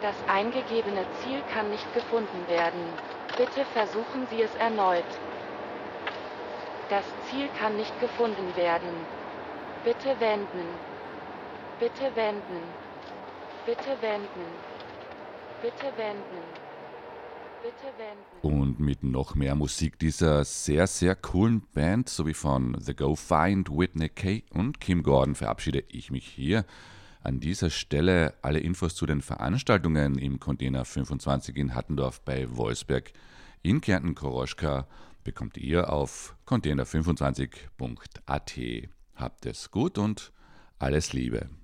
Das eingegebene Ziel kann nicht gefunden werden. Bitte versuchen Sie es erneut. Das Ziel kann nicht gefunden werden. Bitte wenden. Bitte wenden. Bitte wenden. Bitte wenden. Bitte wenden. Und mit noch mehr Musik dieser sehr, sehr coolen Band sowie von The Go Find, Whitney Kay und Kim Gordon verabschiede ich mich hier. An dieser Stelle alle Infos zu den Veranstaltungen im Container 25 in Hattendorf bei Wolfsberg in Kärnten-Koroschka bekommt ihr auf container25.at. Habt es gut und alles Liebe.